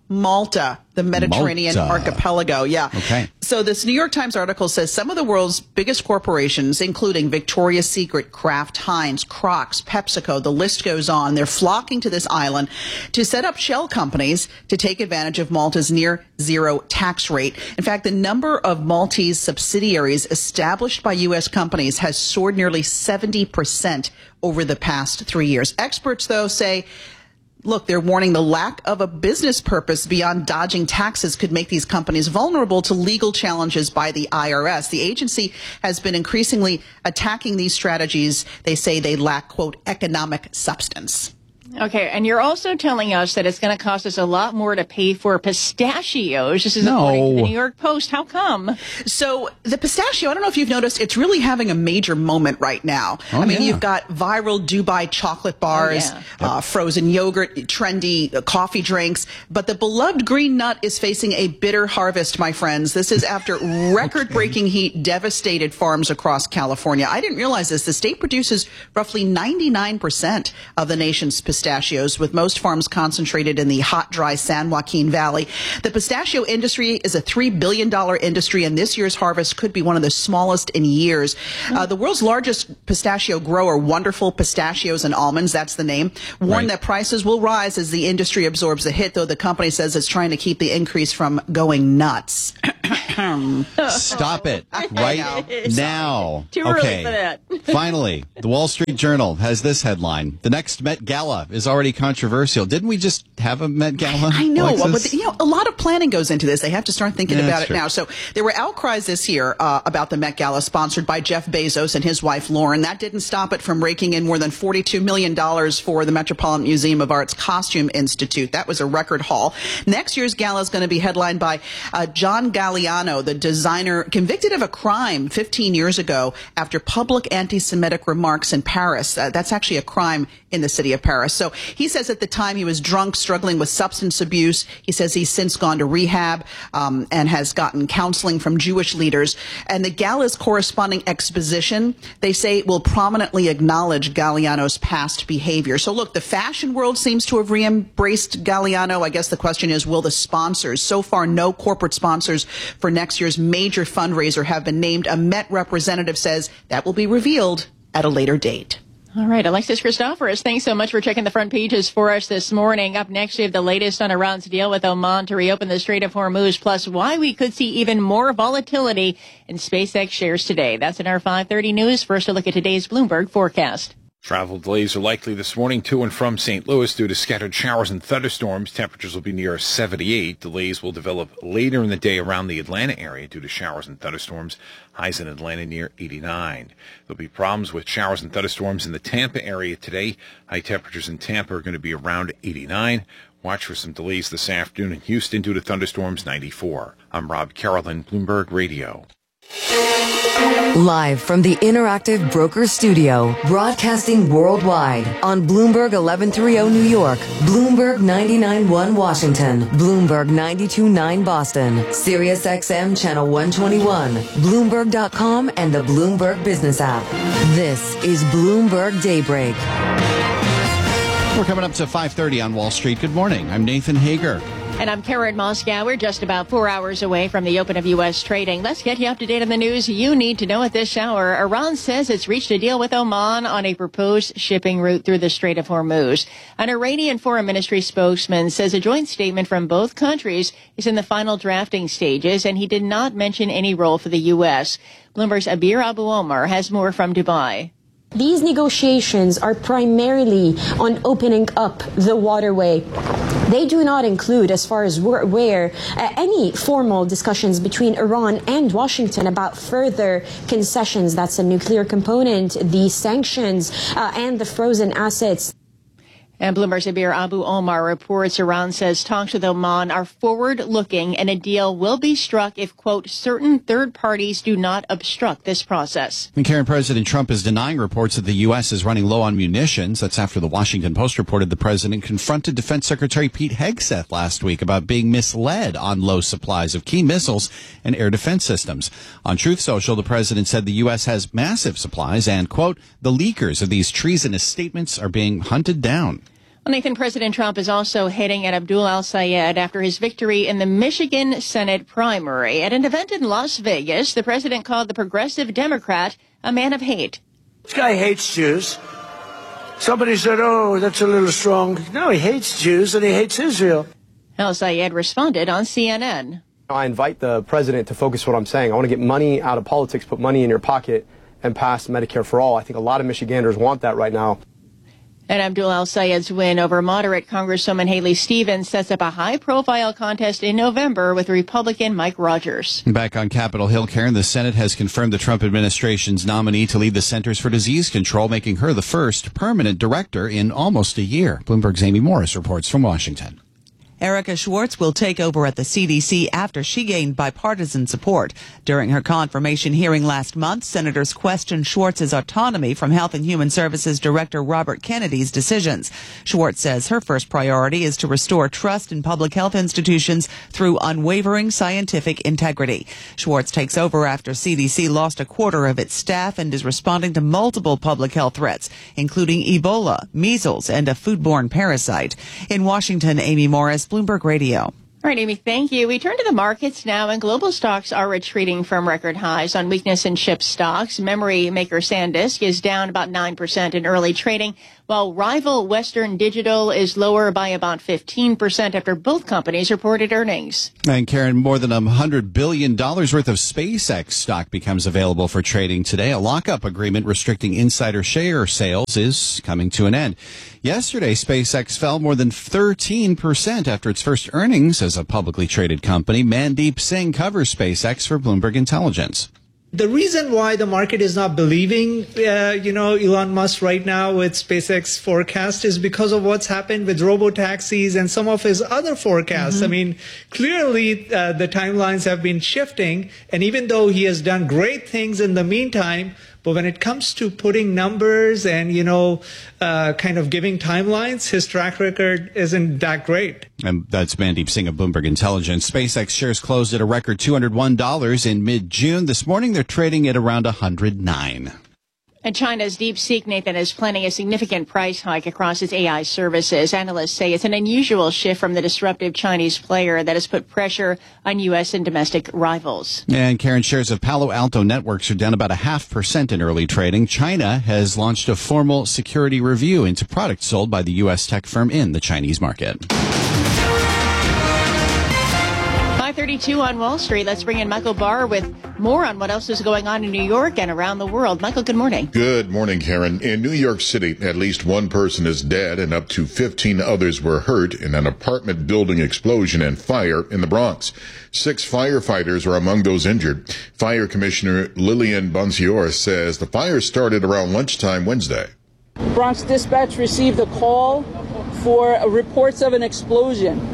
Malta, the Mediterranean Malta. archipelago. Yeah. Okay. So this New York Times article says some of the world's biggest corporations, including Victoria's Secret, Kraft Heinz, Crocs, PepsiCo, the list goes on. They're flocking to this island to set up shell companies to take advantage of Malta's near zero tax rate. In fact, the number of Maltese subsidiaries established by U S companies has soared nearly seventy percent over the past three years. Experts, though, say, look, they're warning the lack of a business purpose beyond dodging taxes could make these companies vulnerable to legal challenges by the I R S. The agency has been increasingly attacking these strategies. They say they lack, quote, economic substance. Okay, and you're also telling us that it's going to cost us a lot more to pay for pistachios. This is No. according to the New York Post. How come? So the pistachio, I don't know if you've noticed, it's really having a major moment right now. Oh, I mean, yeah. you've got viral Dubai chocolate bars, Oh, yeah. uh, frozen yogurt, trendy uh, coffee drinks. But the beloved green nut is facing a bitter harvest, my friends. This is after record-breaking heat devastated farms across California. I didn't realize this. The state produces roughly ninety-nine percent of the nation's pistachios. Pistachios, with most farms concentrated in the hot, dry San Joaquin Valley. The pistachio industry is a three billion dollars industry, and this year's harvest could be one of the smallest in years. Uh, the world's largest pistachio grower, Wonderful Pistachios and Almonds, that's the name, warned Right. that prices will rise as the industry absorbs the hit, though the company says it's trying to keep the increase from going nuts. Stop it right now. Too early okay. for that. Finally, the Wall Street Journal has this headline. The next Met Gala is already controversial. Didn't we just have a Met Gala? I know, Alexis? but you know, a lot of planning goes into this. They have to start thinking Yeah, about that's it true. now. So there were outcries this year uh, about the Met Gala, sponsored by Jeff Bezos and his wife Lauren. That didn't stop it from raking in more than forty-two million dollars for the Metropolitan Museum of Art's Costume Institute. That was a record haul. Next year's gala is going to be headlined by uh, John Galliano, the designer convicted of a crime fifteen years ago after public anti-Semitic remarks in Paris. Uh, that's actually a crime in the city of Paris. So he says at the time he was drunk, struggling with substance abuse. He says he's since gone to rehab um, and has gotten counseling from Jewish leaders. And the gala's corresponding exposition, they say, will prominently acknowledge Galliano's past behavior. So look, the fashion world seems to have re-embraced Galliano. I guess the question is, will the sponsors? So far, no corporate sponsors for next year's major fundraiser have been named. A Met representative says that will be revealed at a later date. All right, Alexis Christoforous, thanks so much for checking the front pages for us this morning. Up next, we have the latest on Iran's deal with Oman to reopen the Strait of Hormuz, plus why we could see even more volatility in SpaceX shares today. That's in our five thirty news. First, a look at today's Bloomberg forecast. Travel delays are likely this morning to and from Saint Louis due to scattered showers and thunderstorms. Temperatures will be near seventy-eight. Delays will develop later in the day around the Atlanta area due to showers and thunderstorms. Highs in Atlanta near eighty-nine. There'll be problems with showers and thunderstorms in the Tampa area today. High temperatures in Tampa are going to be around eighty-nine. Watch for some delays this afternoon in Houston due to thunderstorms, ninety-four. I'm Rob Carolyn, Bloomberg Radio. Live from the Interactive Broker Studio, broadcasting worldwide on Bloomberg eleven thirty New York, Bloomberg ninety-nine point one Washington, Bloomberg ninety-two point nine Boston, Sirius X M Channel one twenty-one, Bloomberg dot com, and the Bloomberg Business app. This is Bloomberg Daybreak. We're coming up to five thirty on Wall Street. Good morning. I'm Nathan Hager. And I'm Karen Moscow. We're just about four hours away from the open of U S trading. Let's get you up to date on the news you need to know at this hour. Iran says it's reached a deal with Oman on a proposed shipping route through the Strait of Hormuz. An Iranian Foreign Ministry spokesman says a joint statement from both countries is in the final drafting stages, and he did not mention any role for the U S. Bloomberg's Abir Abu Omar has more from Dubai. These negotiations are primarily on opening up the waterway. They do not include, as far as we're aware, uh, any formal discussions between Iran and Washington about further concessions. That's a nuclear component, the sanctions, uh, and the frozen assets. And Bloomberg's Abir Abu Omar reports Iran says talks with Oman are forward-looking and a deal will be struck if, quote, certain third parties do not obstruct this process. And Karen, President Trump is denying reports that the U S is running low on munitions. That's after the Washington Post reported the president confronted Defense Secretary Pete Hegseth last week about being misled on low supplies of key missiles and air defense systems. On Truth Social, the president said the U S has massive supplies and, quote, the leakers of these treasonous statements are being hunted down. Well, Nathan, President Trump is also hitting at Abdul al-Sayed after his victory in the Michigan Senate primary. At an event in Las Vegas, the president called the progressive Democrat a man of hate. This guy hates Jews. Somebody said, oh, that's a little strong. No, he hates Jews and he hates Israel. Al-Sayed responded on C N N. I invite the president to focus what I'm saying. I want to get money out of politics, put money in your pocket, and pass Medicare for all. I think a lot of Michiganders want that right now. And Abdul al-Sayed's win over moderate Congresswoman Haley Stevens sets up a high-profile contest in November with Republican Mike Rogers. Back on Capitol Hill, Karen, the Senate has confirmed the Trump administration's nominee to lead the Centers for Disease Control, making her the first permanent director in almost a year. Bloomberg's Amy Morris reports from Washington. Erica Schwartz will take over at the C D C after she gained bipartisan support. During her confirmation hearing last month, senators questioned Schwartz's autonomy from Health and Human Services Director Robert Kennedy's decisions. Schwartz says her first priority is to restore trust in public health institutions through unwavering scientific integrity. Schwartz takes over after C D C lost a quarter of its staff and is responding to multiple public health threats, including Ebola, measles, and a foodborne parasite. In Washington, Amy Morris, Bloomberg Radio. All right, Amy, thank you. We turn to the markets now, and global stocks are retreating from record highs on weakness in chip stocks. Memory maker SanDisk is down about nine percent in early trading, while rival Western Digital is lower by about fifteen percent after both companies reported earnings. And Karen, more than one hundred billion dollars worth of SpaceX stock becomes available for trading today. A lockup agreement restricting insider share sales is coming to an end. Yesterday, SpaceX fell more than thirteen percent after its first earnings as a publicly traded company. Mandeep Singh covers SpaceX for Bloomberg Intelligence. The reason why the market is not believing, uh, you know, Elon Musk right now with SpaceX forecast is because of what's happened with robo-taxis and some of his other forecasts. Mm-hmm. I mean, clearly uh, the timelines have been shifting. And even though he has done great things in the meantime, but when it comes to putting numbers and, you know, uh, kind of giving timelines, his track record isn't that great. And that's Mandeep Singh of Bloomberg Intelligence. SpaceX shares closed at a record two hundred one dollars in mid-June. This morning, they're trading at around one hundred nine dollars. And China's DeepSeek, Nathan, is planning a significant price hike across its A I services. Analysts say it's an unusual shift from the disruptive Chinese player that has put pressure on U S and domestic rivals. And Karen, shares of Palo Alto Networks are down about a half percent in early trading. China has launched a formal security review into products sold by the U S tech firm in the Chinese market. five thirty-two on Wall Street. Let's bring in Michael Barr with more on what else is going on in New York and around the world. Michael, good morning. Good morning, Karen. In New York City, at least one person is dead and up to fifteen others were hurt in an apartment building explosion and fire in the Bronx. Six firefighters are among those injured. Fire Commissioner Lillian Bonsior says the fire started around lunchtime Wednesday. Bronx Dispatch received a call for reports of an explosion.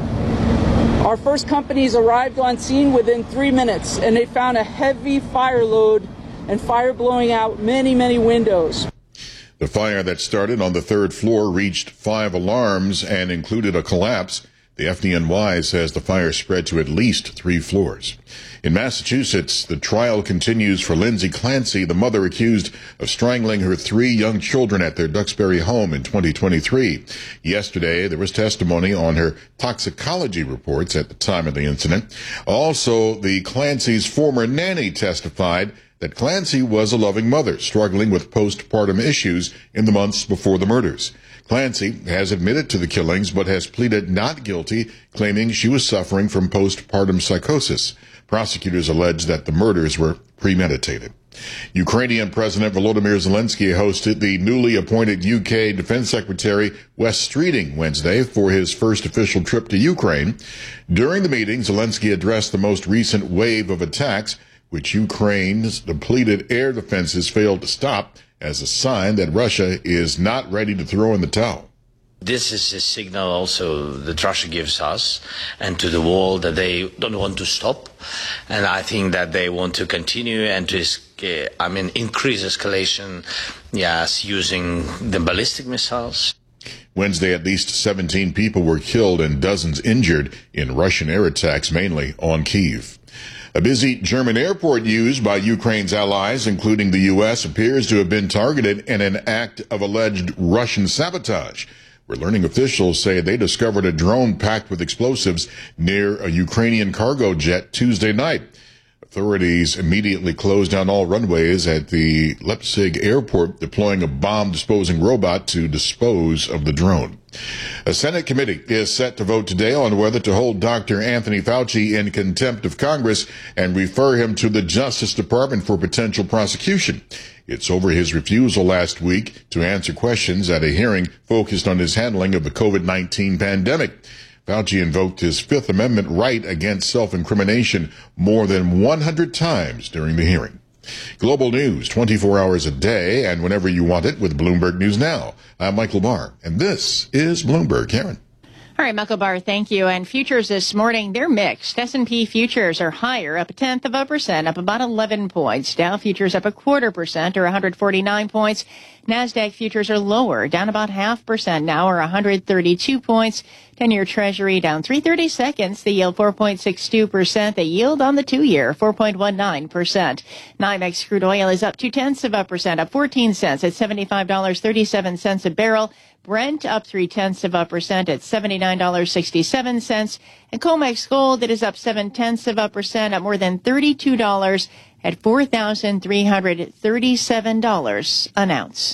Our first companies arrived on scene within three minutes, and they found a heavy fire load and fire blowing out many, many windows. The fire that started on the third floor reached five alarms and included a collapse. The F D N Y says the fire spread to at least three floors. In Massachusetts, the trial continues for Lindsay Clancy, the mother accused of strangling her three young children at their Duxbury home in twenty twenty-three. Yesterday, there was testimony on her toxicology reports at the time of the incident. Also, the Clancy's former nanny testified that Clancy was a loving mother struggling with postpartum issues in the months before the murders. Clancy has admitted to the killings but has pleaded not guilty, claiming she was suffering from postpartum psychosis. Prosecutors allege that the murders were premeditated. Ukrainian President Volodymyr Zelensky hosted the newly appointed U K Defense Secretary Wes Streeting Wednesday for his first official trip to Ukraine. During the meeting, Zelensky addressed the most recent wave of attacks, which Ukraine's depleted air defenses failed to stop, as a sign that Russia is not ready to throw in the towel. This is a signal also that Russia gives us and to the world that they don't want to stop. And I think that they want to continue and to, I mean, increase escalation, yes, using the ballistic missiles. Wednesday, at least seventeen people were killed and dozens injured in Russian air attacks, mainly on Kyiv. A busy German airport used by Ukraine's allies, including the U S, appears to have been targeted in an act of alleged Russian sabotage. We're learning officials say they discovered a drone packed with explosives near a Ukrainian cargo jet Tuesday night. Authorities immediately closed down all runways at the Leipzig airport, deploying a bomb-disposing robot to dispose of the drone. A Senate committee is set to vote today on whether to hold Doctor Anthony Fauci in contempt of Congress and refer him to the Justice Department for potential prosecution. It's over his refusal last week to answer questions at a hearing focused on his handling of the COVID nineteen pandemic. Fauci invoked his Fifth Amendment right against self-incrimination more than one hundred times during the hearing. Global news twenty-four hours a day and whenever you want it with Bloomberg News Now. I'm Michael Barr, and this is Bloomberg. Karen. All right, Michael Barr, thank you. And futures this morning, they're mixed. S and P futures are higher, up a tenth of a percent, up about eleven points. Dow futures up a quarter percent, or one hundred forty-nine points. NASDAQ futures are lower, down about half percent now, or one hundred thirty-two points. ten-year Treasury down three thirty-seconds. The yield four point six two percent. The yield on the two-year four point one nine percent. NYMEX crude oil is up two-tenths of a percent, up fourteen cents at seventy-five dollars and thirty-seven cents a barrel. Brent up three-tenths of a percent at seventy-nine dollars and sixty-seven cents. And COMEX gold, it is up seven-tenths of a percent at more than thirty-two dollars at four thousand three hundred thirty-seven dollars an ounce.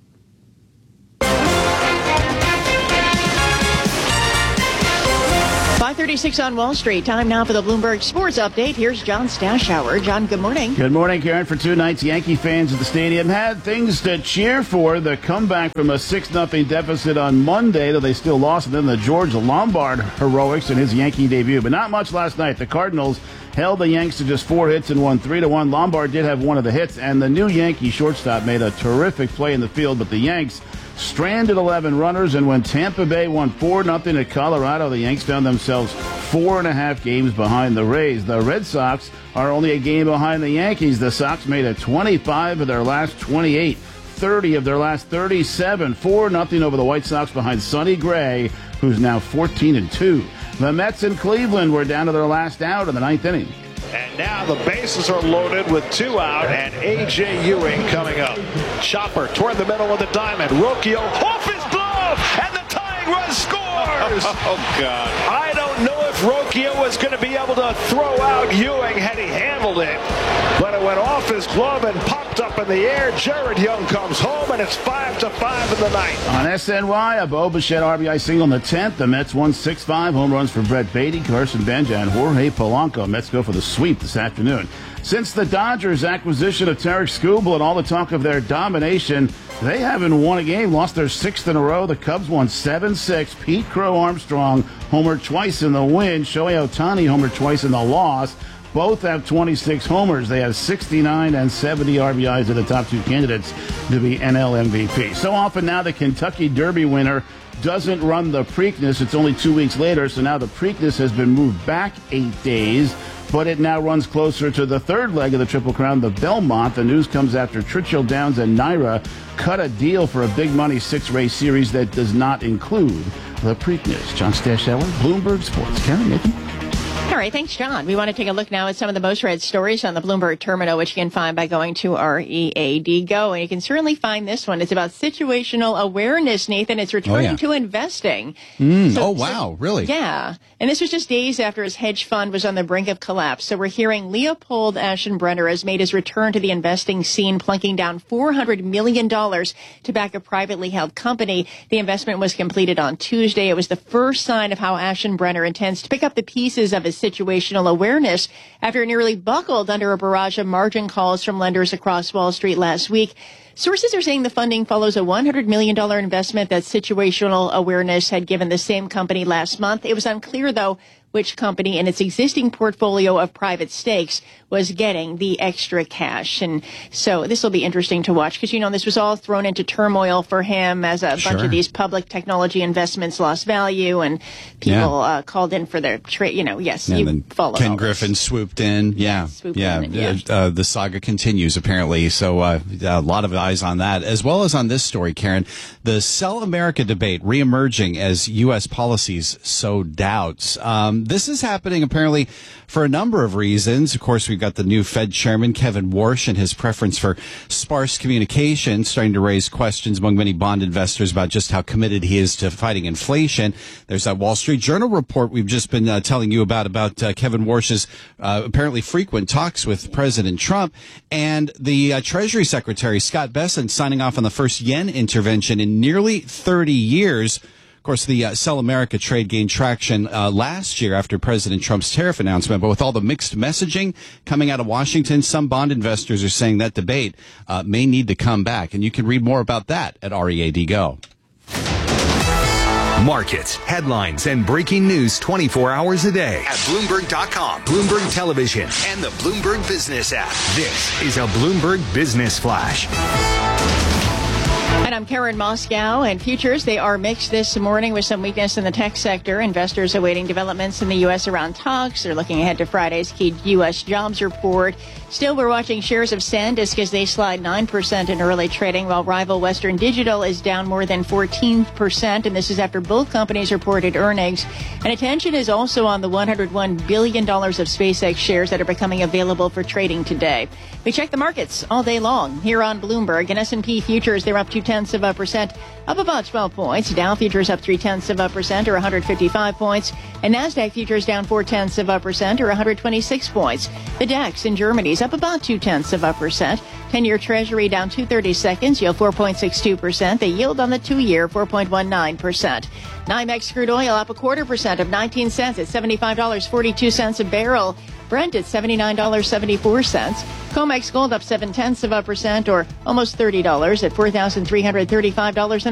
five thirty-six on Wall Street. Time now for the Bloomberg Sports Update. Here's John Stashower. John, good morning. Good morning, Karen. For two nights, Yankee fans at the stadium had things to cheer for. The comeback from a six nothing deficit on Monday, though they still lost, and then the George Lombard heroics in his Yankee debut. But not much last night. The Cardinals held the Yanks to just four hits and won three to one. Lombard did have one of the hits, and the new Yankee shortstop made a terrific play in the field, but the Yanks stranded eleven runners, and when Tampa Bay won four nothing at Colorado, the Yanks found themselves four and a half games behind the Rays. The Red Sox are only a game behind the Yankees. The Sox made it twenty-five of their last twenty-eight, thirty of their last thirty-seven, four nothing over the White Sox behind Sonny Gray, who's now fourteen and two. The Mets in Cleveland were down to their last out in the ninth inning. And now the bases are loaded with two out, and A J. Ewing coming up. Chopper toward the middle of the diamond. Rocchio off his glove, and the tying run scores. Oh, God. I don't know if Rocchio was going to be able to throw out Ewing had he handled it, but it went off his glove and popped up in the air. Jared Young comes home, and it's five to five in the ninth. On S N Y, a Bo Bichette R B I single in the tenth. The Mets won six five. Home runs for Brett Beatty, Carson Benja, and Jorge Polanco. Mets go for the sweep this afternoon. Since the Dodgers' acquisition of Tarek Skubal and all the talk of their domination, they haven't won a game, lost their sixth in a row. The Cubs won seven six. Pete Crow Armstrong homered twice in the win. Shohei Ohtani homered twice in the loss. Both have twenty-six homers. They have sixty-nine and seventy R B Is, are the top two candidates to be N L M V P. So often now the Kentucky Derby winner doesn't run the Preakness. It's only two weeks later, so now the Preakness has been moved back eight days, but it now runs closer to the third leg of the Triple Crown, the Belmont. The news comes after Churchill Downs and Naira cut a deal for a big money six-race series that does not include the Preakness. John Stashower, Bloomberg Sports. Karen, Nathan? All right, thanks, John. We want to take a look now at some of the most read stories on the Bloomberg Terminal, which you can find by going to R E A D Go. And you can certainly find this one. It's about situational awareness, Nathan. It's returning oh, yeah. to investing. Mm, So- oh, wow. Really? Yeah. And this was just days after his hedge fund was on the brink of collapse. So we're hearing Leopold Aschenbrenner has made his return to the investing scene, plunking down four hundred million dollars to back a privately held company. The investment was completed on Tuesday. It was the first sign of how Aschenbrenner intends to pick up the pieces of his situational awareness after it nearly buckled under a barrage of margin calls from lenders across Wall Street last week. Sources are saying the funding follows a one hundred million dollars investment that situational awareness had given the same company last month. It was unclear, though, which company in its existing portfolio of private stakes was getting the extra cash. And so this will be interesting to watch because, you know, this was all thrown into turmoil for him as a Sure. bunch of these public technology investments lost value and people Yeah. uh, called in for their trade. You know, yes, And you then follow Ken all this. Griffin swooped in. Yeah. swooped yeah. in and- yeah. Uh, uh, the saga continues, apparently. So uh, a lot of eyes on that, as well as on this story, Karen. The Sell America debate reemerging as U S policies sow doubts. Um, Um, this is happening apparently for a number of reasons. Of course, we've got the new Fed chairman, Kevin Warsh, and his preference for sparse communication, starting to raise questions among many bond investors about just how committed he is to fighting inflation. There's that Wall Street Journal report we've just been uh, telling you about, about uh, Kevin Warsh's uh, apparently frequent talks with President Trump, and the uh, Treasury Secretary, Scott Bessent, signing off on the first yen intervention in nearly thirty years. Of course, the uh, Sell America trade gained traction uh, last year after President Trump's tariff announcement. But with all the mixed messaging coming out of Washington, some bond investors are saying that debate uh, may need to come back. And you can read more about that at R E A D Go. Markets, headlines, and breaking news twenty-four hours a day at Bloomberg dot com, Bloomberg Television, and the Bloomberg Business app. This is a Bloomberg Business Flash. And I'm Karen Moscow, and futures, they are mixed this morning with some weakness in the tech sector. Investors awaiting developments in the U S around talks. They're looking ahead to Friday's key U S jobs report. Still, we're watching shares of SanDisk as they slide nine percent in early trading, while rival Western Digital is down more than fourteen percent. And this is after both companies reported earnings. And attention is also on the one hundred one billion dollars of SpaceX shares that are becoming available for trading today. We check the markets all day long here on Bloomberg. And S and P futures, they're up two tenths of a percent, up about twelve points. Dow futures up three tenths of a percent, or one hundred fifty-five points. And NASDAQ futures down four tenths of a percent, or one hundred twenty-six points. The DAX in Germany is up about two tenths of a percent. ten-year Treasury down two thirty-seconds, yield four point six two percent. The yield on the two-year four point one nine percent. NYMEX crude oil up a quarter percent of nineteen cents at seventy-five dollars and forty-two cents a barrel. Brent at seventy-nine dollars and seventy-four cents. COMEX gold up seven tenths of a percent, or almost thirty dollars at four thousand three hundred thirty-five dollars.